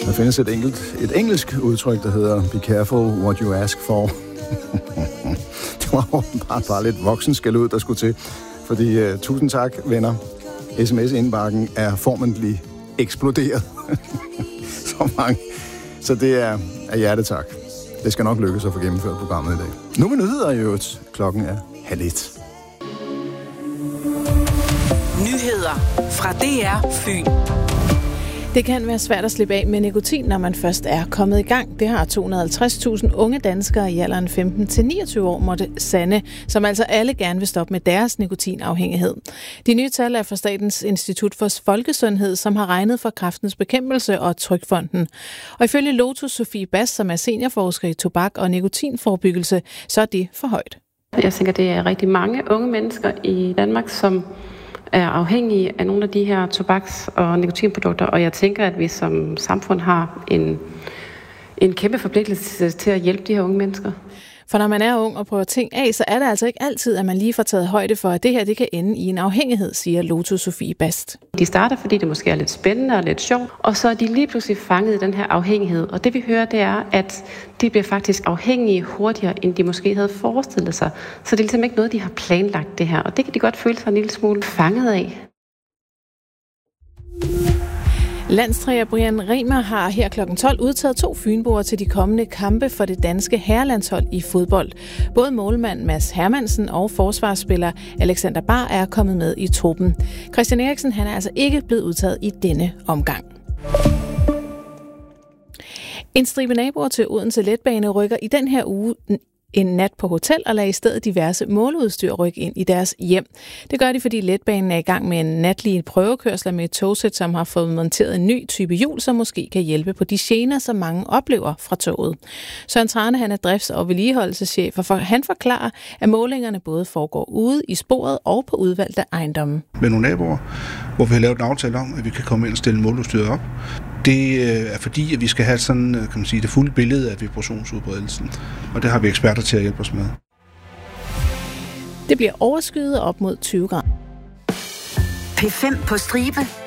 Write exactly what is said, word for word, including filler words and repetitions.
Der findes et, enkelt, et engelsk udtryk, der hedder be careful what you ask for. Det var bare, bare lidt voksenskæld ud, der skulle til. Fordi uh, tusind tak, venner. sms-indbakken er formentlig eksploderet. Så mange. Så det er af hjertetak. Det skal nok lykkes at få gennemført programmet i dag. Nu med nyheder i øvrigt. Klokken er halv et. Nyheder fra D R Fyn. Det kan være svært at slippe af med nikotin, når man først er kommet i gang. Det har to hundrede og halvtreds tusind unge danskere i alderen femten til niogtyve år måtte sande, som altså alle gerne vil stoppe med deres nikotinafhængighed. De nye tal er fra Statens Institut for Folkesundhed, som har regnet for Kræftens Bekæmpelse og Trygfonden. Og ifølge Lotus Sofie Bass, som er seniorforsker i tobak- og nikotinforebyggelse, så er det for højt. Jeg tænker, det er rigtig mange unge mennesker i Danmark, som er afhængige af nogle af de her tobaks- og nikotinprodukter, og jeg tænker, at vi som samfund har en, en kæmpe forpligtelse til at hjælpe de her unge mennesker. For når man er ung og prøver ting af, så er det altså ikke altid, at man lige får taget højde for, at det her det kan ende i en afhængighed, siger Lotus Sofie Bast. De starter, fordi det måske er lidt spændende og lidt sjovt, og så er de lige pludselig fanget i den her afhængighed. Og det vi hører, det er, at de bliver faktisk afhængige hurtigere, end de måske havde forestillet sig. Så det er ligesom ikke noget, de har planlagt det her, og det kan de godt føle sig en lille smule fanget af. Landstræner Brian Riemer har her klokken tolv udtaget to fynboer til de kommende kampe for det danske herrelandshold i fodbold. Både målmand Mads Hermansen og forsvarsspiller Alexander Bar er kommet med i truppen. Christian Eriksen han er altså ikke blevet udtaget i denne omgang. En stribe naboer til Odense Letbane rykker i den her uge en nat på hotel og lader i stedet diverse måleudstyr rykke ind i deres hjem. Det gør de, fordi letbanen er i gang med en natlig prøvekørsel med et togsæt, som har fået monteret en ny type hjul, som måske kan hjælpe på de gener, som mange oplever fra toget. Søren Trane, han er drifts- og vedligeholdelseschef, og han forklarer, at målingerne både foregår ude i sporet og på udvalgte ejendomme. Med nogle naboer, hvor vi har lavet en aftale om, at vi kan komme ind og stille måleudstyret op. Det er fordi, at vi skal have sådan, kan man sige, det fulde billede af vibrationsudbredelsen, og det har vi eksperter til at hjælpe os med. Det bliver overskyet op mod tyve grader. P fem på stribe.